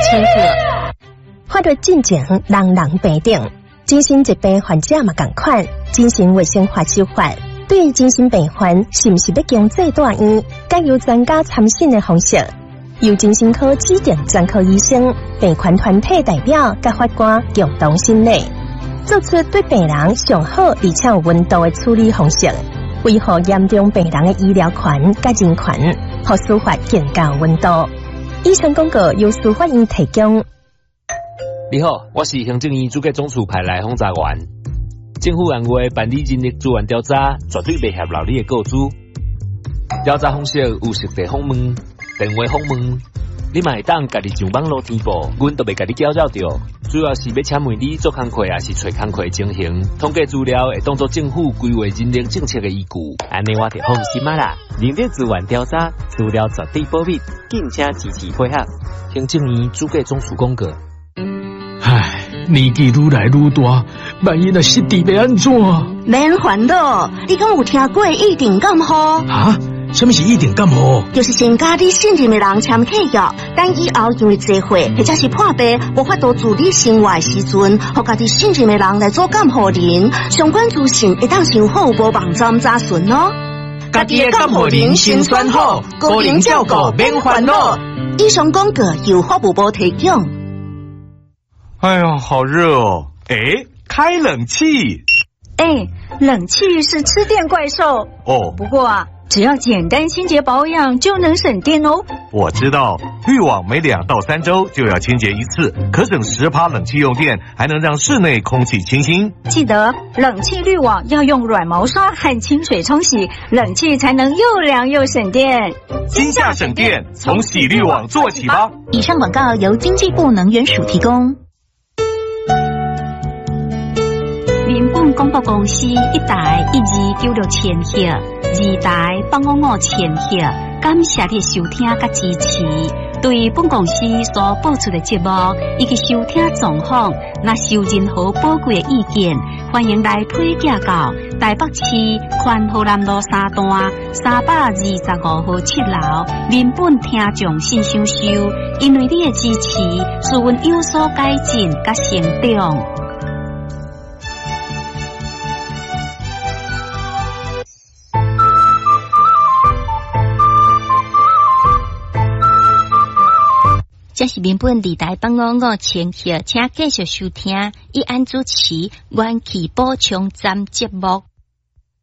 清楚。法律进前，人人平等。精神疾病患者嘛同款，精神卫生法修法对于精神病患是毋是要强制住院，该由专家参审的方式，由精神科指定专科医生、病患团体代表甲法官共同审理，做出对病人上好而且有温度的处理方式，维护严重病人的医疗权甲人权，和司法更加有温度。以上广告由司法院提供。 你好，我是行政院主计总署派来轰炸员。政府按话办理人力资源调查，绝对袂泄露你的个资。调查方式有实地访问、电话访问，你嘛会当家己上网络填报，阮都袂家己搅扰着。主要是要请问你做工课也是找工课的情形，统计资料会当作政府规划人力政策的依据。 安尼我就放心啦。人力资源调查资料绝对保密，敬请支持配合。 行政院主计总署公告。 唉，年纪愈来愈大，万一若失智要安怎？ 免烦恼，你敢有听过一定感冒？ 啊？什么是一定感冒？ 就是先甲你信任的人签契约，等以后因为聚会或者是破病无法度自理生活的时阵，互家己信任的人来做监护人。相关资讯会当上好无网站查询哦。 家己的监护人先选好，个人照顾免烦恼。 以上广告由法务部提供。 哎呀，好热哦！哎，开冷气。 哎，冷气是吃电怪兽哦。 不过啊，只要简单清洁保养就能省电哦。 我知道，滤网每2到3周就要清洁一次，可省10%冷气用电，还能让室内空气清新。 记得冷气滤网要用软毛刷和清水冲洗，冷气才能又凉又省电。 今夏省电，从洗滤网做起吧。 以上广告由经济部能源署提供。民本广播公司1台1296千赫，2台855千赫，感谢你的收听甲支持。对本公司所播出的节目以及收听状况，若是有任何宝贵的意见，欢迎来推荐到台北市宽和南路3段325号7楼民本听众信箱收。因为你的支持，使阮有所改进甲成长。这是民本2台855千赫，请继续收听以安主持元气补充站节目。